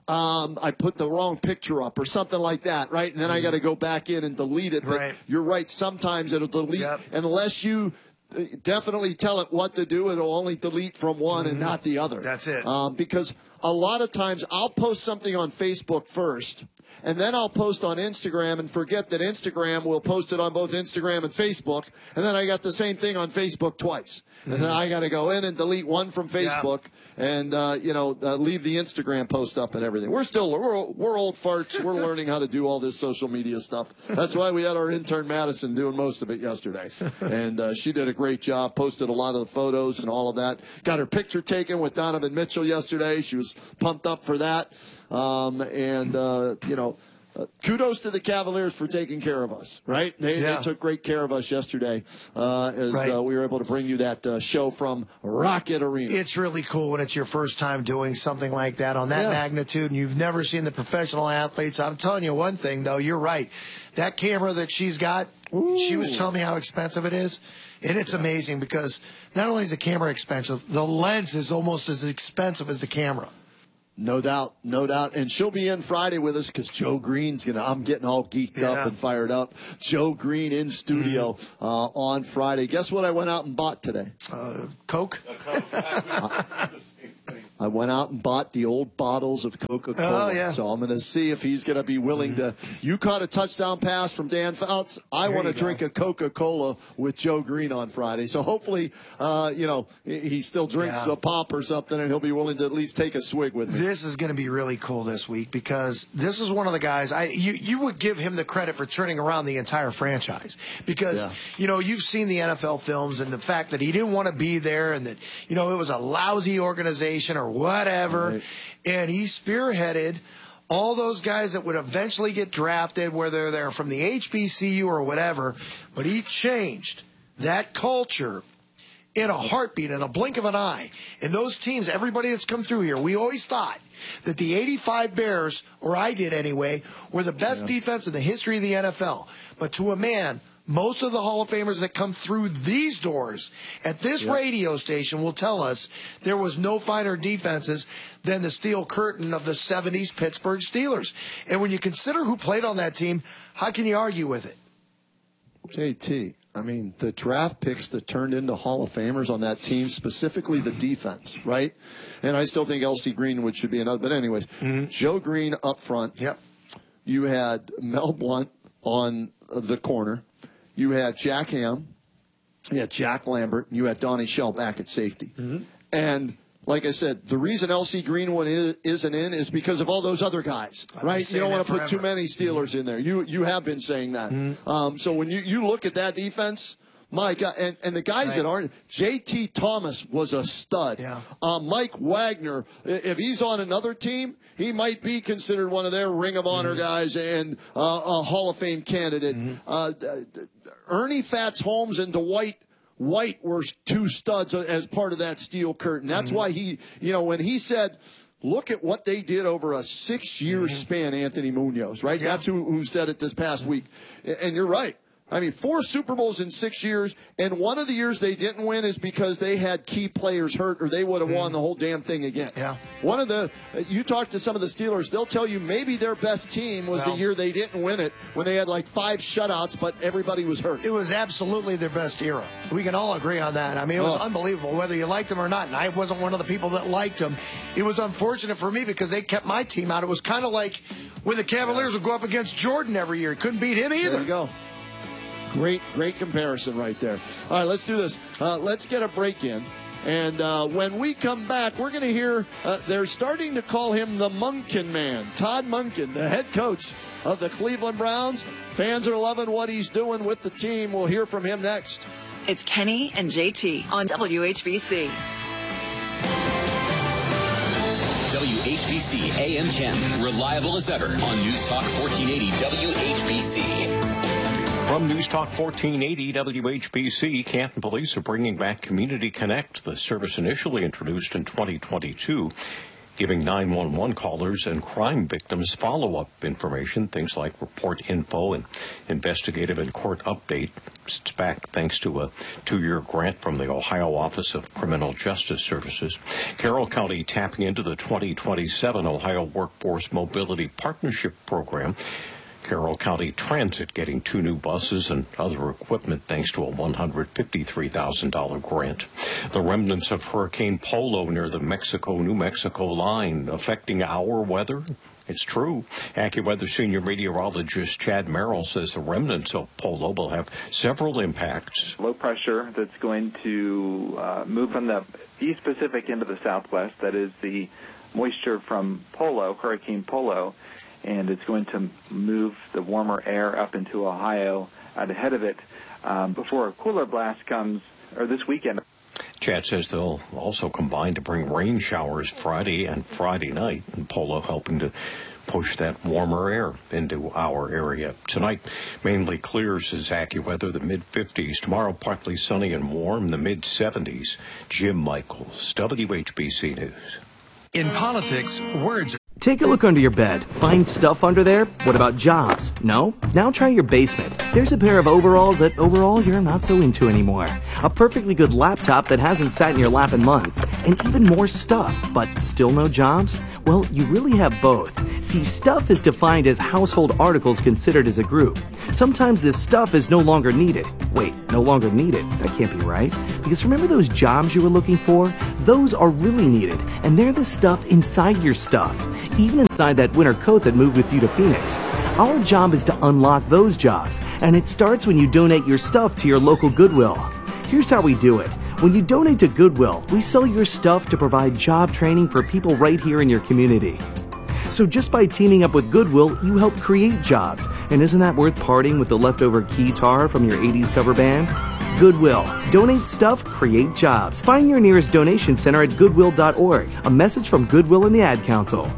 I put the wrong picture up or something like that, right? And then I got to go back in and delete it. But you're right. Sometimes it'll delete unless you definitely tell it what to do. It'll only delete from one and not the other. That's it. Because a lot of times I'll post something on Facebook first, and then I'll post on Instagram and forget that Instagram will post it on both Instagram and Facebook, and then I got the same thing on Facebook twice. And then I got to go in and delete one from Facebook and, leave the Instagram post up and everything. We're old farts. We're learning how to do all this social media stuff. That's why we had our intern Madison doing most of it yesterday. And she did a great job, posted a lot of the photos and all of that. Got her picture taken with Donovan Mitchell yesterday. She was pumped up for that. kudos to the Cavaliers for taking care of us, right? They took great care of us yesterday as we were able to bring you that show from Rocket Arena. It's really cool when it's your first time doing something like that on that magnitude, and you've never seen the professional athletes. I'm telling you one thing, though, you're right. That camera that she's got, she was telling me how expensive it is. And it's amazing because not only is the camera expensive, the lens is almost as expensive as the camera. No doubt, no doubt. And she'll be in Friday with us because Joe Green's I'm getting all geeked up and fired up. Joe Green in studio on Friday. Guess what I went out and bought today? Coke? I went out and bought the old bottles of Coca-Cola. Oh, yeah. So I'm going to see if he's going to be willing to. You caught a touchdown pass from Dan Fouts. I want to drink a Coca-Cola with Joe Green on Friday. So hopefully, he still drinks a pop or something, and he'll be willing to at least take a swig with me. This is going to be really cool this week because this is one of the guys, you would give him the credit for turning around the entire franchise. Because, you've seen the NFL films and the fact that he didn't want to be there and that, it was a lousy organization or whatever. Right. And he spearheaded all those guys that would eventually get drafted, whether they're from the HBCU or whatever. But he changed that culture in a heartbeat, in a blink of an eye. And those teams, everybody that's come through here, we always thought that the 85 Bears, or I did anyway, were the best defense in the history of the NFL. But to a man, most of the Hall of Famers that come through these doors at this radio station will tell us there was no finer defenses than the steel curtain of the 70s Pittsburgh Steelers. And when you consider who played on that team, how can you argue with it? JT, I mean, the draft picks that turned into Hall of Famers on that team, specifically the defense, right? And I still think L.C. Greenwood should be another. But anyways, Joe Green up front. Yep. You had Mel Blount on the corner. You had Jack Ham, you had Jack Lambert, and you had Donnie Shell back at safety. And like I said, the reason L.C. Greenwood isn't in is because of all those other guys, right? You don't want to put too many Steelers in there. You have been saying that. So when you look at that defense, my God, and the guys that aren't, J.T. Thomas was a stud. Mike Wagner, if he's on another team, he might be considered one of their Ring of Honor guys and a Hall of Fame candidate. Ernie Fats Holmes and Dwight White were two studs as part of that steel curtain. That's why he, when he said, look at what they did over a 6-year span, Anthony Munoz, right? That's who said it this past week. And you're right. I mean, 4 Super Bowls in 6 years, and one of the years they didn't win is because they had key players hurt, or they would have won the whole damn thing again. One of the, you talk to some of the Steelers, they'll tell you maybe their best team was the year they didn't win it, when they had like 5 shutouts, but everybody was hurt. It was absolutely their best era. We can all agree on that. I mean, it was unbelievable, whether you liked them or not, and I wasn't one of the people that liked them. It was unfortunate for me because they kept my team out. It was kind of like when the Cavaliers would go up against Jordan every year. Couldn't beat him either. There you go. Great comparison right there. All right, let's do this. Let's get a break in. And when we come back, we're going to hear they're starting to call him the Munkin Man. Todd Munkin, the head coach of the Cleveland Browns. Fans are loving what he's doing with the team. We'll hear from him next. It's Kenny and JT on WHBC. WHBC AM 10, reliable as ever on News Talk 1480 WHBC. From News Talk 1480 WHBC, Canton Police are bringing back Community Connect, the service initially introduced in 2022, giving 911 callers and crime victims follow-up information, things like report info and investigative and court update. It's back thanks to a 2-year grant from the Ohio Office of Criminal Justice Services. Carroll County tapping into the 2027 Ohio Workforce Mobility Partnership Program. Carroll County Transit getting 2 new buses and other equipment thanks to a $153,000 grant. The remnants of Hurricane Polo near the Mexico-New Mexico line affecting our weather. It's true. AccuWeather senior meteorologist Chad Merrill says the remnants of Polo will have several impacts. Low pressure that's going to move from the East Pacific into the southwest. That is the moisture from Polo, Hurricane Polo. And it's going to move the warmer air up into Ohio out ahead of it before a cooler blast comes, or this weekend. Chad says they'll also combine to bring rain showers Friday and Friday night, and Polo helping to push that warmer air into our area. Tonight, mainly clear, says AccuWeather, the mid-50s. Tomorrow, partly sunny and warm, the mid-70s. Jim Michaels, WHBC News. In politics, words are... Take a look under your bed. Find stuff under there? What about jobs? No? Now try your basement. There's a pair of overalls that overall you're not so into anymore. A perfectly good laptop that hasn't sat in your lap in months. And even more stuff, but still no jobs? Well, you really have both. See, stuff is defined as household articles considered as a group. Sometimes this stuff is no longer needed. Wait, no longer needed? That can't be right. Because remember those jobs you were looking for? Those are really needed, and they're the stuff inside your stuff. Even inside that winter coat that moved with you to Phoenix. Our job is to unlock those jobs, and it starts when you donate your stuff to your local Goodwill. Here's how we do it. When you donate to Goodwill, we sell your stuff to provide job training for people right here in your community. So just by teaming up with Goodwill, you help create jobs. And isn't that worth parting with the leftover guitar from your 80s cover band? Goodwill. Donate stuff, create jobs. Find your nearest donation center at goodwill.org. A message from Goodwill and the Ad Council.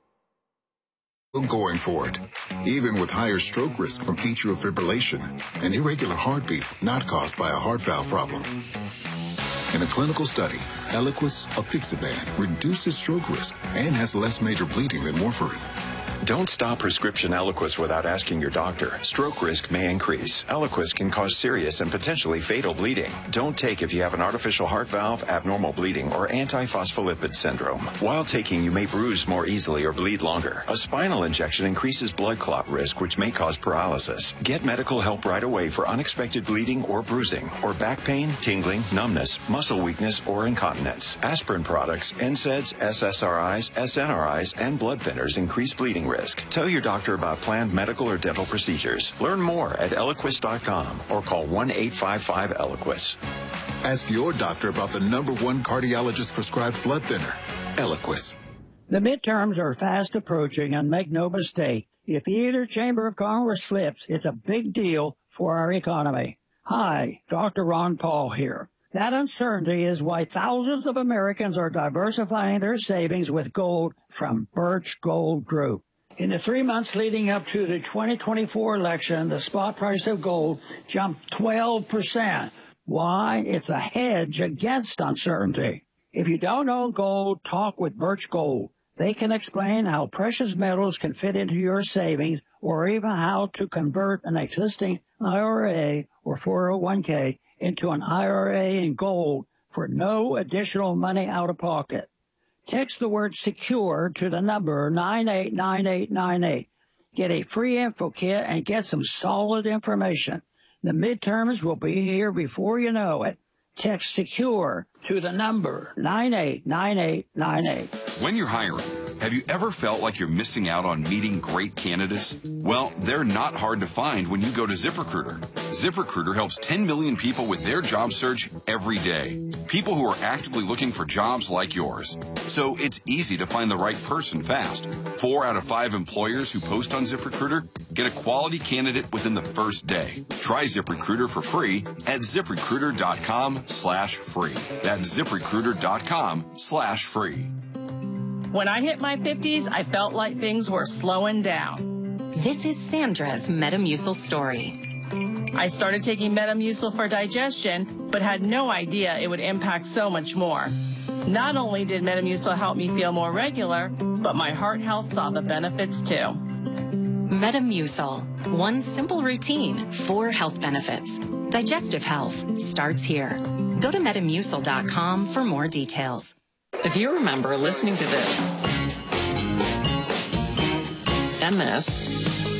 Going for it, even with higher stroke risk from atrial fibrillation, an irregular heartbeat not caused by a heart valve problem. In a clinical study, Eliquis apixaban reduces stroke risk and has less major bleeding than warfarin. Don't stop prescription Eliquis without asking your doctor. Stroke risk may increase. Eliquis can cause serious and potentially fatal bleeding. Don't take if you have an artificial heart valve, abnormal bleeding, or antiphospholipid syndrome. While taking, you may bruise more easily or bleed longer. A spinal injection increases blood clot risk, which may cause paralysis. Get medical help right away for unexpected bleeding or bruising, or back pain, tingling, numbness, muscle weakness, or incontinence. Aspirin products, NSAIDs, SSRIs, SNRIs, and blood thinners increase bleeding risk. Tell your doctor about planned medical or dental procedures. Learn more at Eliquis.com or call 1-855-ELIQUIS. Ask your doctor about the #1 cardiologist prescribed blood thinner, Eliquis. The midterms are fast approaching, and make no mistake, if either chamber of Congress flips, it's a big deal for our economy. Hi, Dr. Ron Paul here. That uncertainty is why thousands of Americans are diversifying their savings with gold from Birch Gold Group. In the 3 months leading up to the 2024 election, the spot price of gold jumped 12%. Why? It's a hedge against uncertainty. If you don't own gold, talk with Birch Gold. They can explain how precious metals can fit into your savings, or even how to convert an existing IRA or 401k into an IRA in gold for no additional money out of pocket. Text the word SECURE to the number 989898. Get a free info kit and get some solid information. The midterms will be here before you know it. Text SECURE to the number 989898. When you're hiring, have you ever felt like you're missing out on meeting great candidates? Well, they're not hard to find when you go to ZipRecruiter. ZipRecruiter helps 10 million people with their job search every day. People who are actively looking for jobs like yours. So it's easy to find the right person fast. 4 out of 5 employers who post on ZipRecruiter get a quality candidate within the first day. Try ZipRecruiter for free at ZipRecruiter.com/free. That's ZipRecruiter.com/free. When I hit my 50s, I felt like things were slowing down. This is Sandra's Metamucil story. I started taking Metamucil for digestion, but had no idea it would impact so much more. Not only did Metamucil help me feel more regular, but my heart health saw the benefits too. Metamucil. One simple routine, 4 health benefits. Digestive health starts here. Go to Metamucil.com for more details. If you remember listening to this, and this,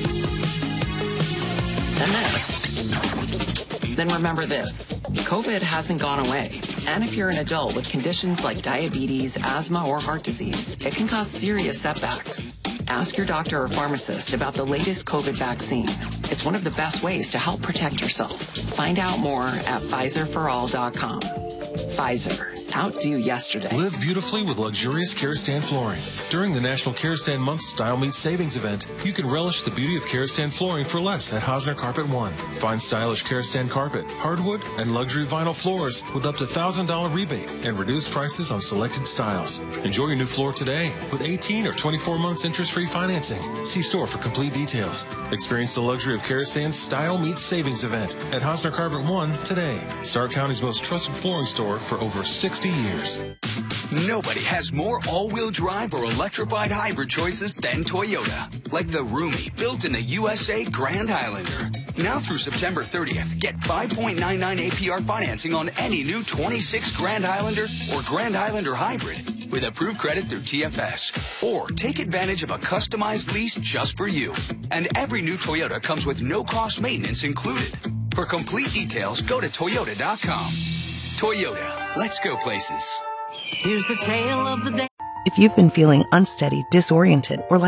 then remember this. COVID hasn't gone away. And if you're an adult with conditions like diabetes, asthma, or heart disease, it can cause serious setbacks. Ask your doctor or pharmacist about the latest COVID vaccine. It's one of the best ways to help protect yourself. Find out more at PfizerForAll.com. Pfizer. Outdo yesterday. Live beautifully with luxurious Karastan flooring. During the National Karastan Month Style Meets Savings event, you can relish the beauty of Karastan flooring for less at Hosner Carpet One. Find stylish Karastan carpet, hardwood, and luxury vinyl floors with up to $1,000 rebate and reduced prices on selected styles. Enjoy your new floor today with 18 or 24 months interest-free financing. See store for complete details. Experience the luxury of Karastan's Style Meets Savings event at Hosner Carpet One today. Stark County's most trusted flooring store for over 60 years. Nobody has more all-wheel drive or electrified hybrid choices than Toyota. Like the roomy, built in the USA Grand Highlander. Now through September 30th, get 5.99 APR financing on any new 26 Grand Highlander or Grand Highlander hybrid with approved credit through TFS. Or take advantage of a customized lease just for you. And every new Toyota comes with no-cost maintenance included. For complete details, go to Toyota.com. Toyota, let's go places. Here's the tale of the day. If you've been feeling unsteady, disoriented, or like